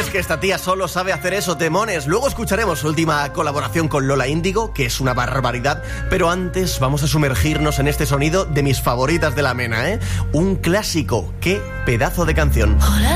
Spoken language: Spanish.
Es que esta tía solo sabe hacer eso, temones. Luego escucharemos su última colaboración con Lola Índigo, que es una barbaridad. Pero antes vamos a sumergirnos en este sonido de mis favoritas de la Mena, ¿eh? Un clásico. ¡Qué pedazo de canción!